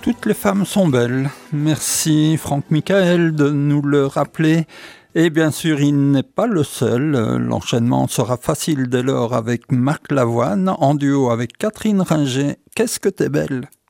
Toutes les femmes sont belles. Merci Franck Michael de nous le rappeler. Et bien sûr, il n'est pas le seul. L'enchaînement sera facile dès lors avec Marc Lavoine, en duo avec Catherine Ringer. Qu'est-ce que t'es belle!